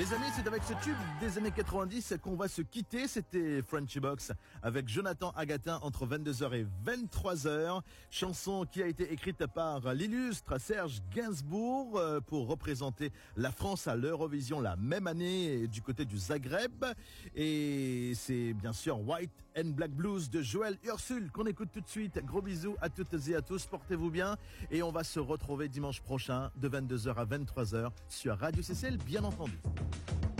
Les amis, c'est avec ce tube des années 90 qu'on va se quitter. C'était Frenchy Box avec Jonathan Agatin entre 22h et 23h. Chanson qui a été écrite par l'illustre Serge Gainsbourg pour représenter la France à l'Eurovision la même année du côté du Zagreb. Et c'est bien sûr White and Black Blues de Joël Ursule qu'on écoute tout de suite. Gros bisous à toutes et à tous. Portez-vous bien. Et on va se retrouver dimanche prochain de 22h à 23h sur Radio CCL, bien entendu.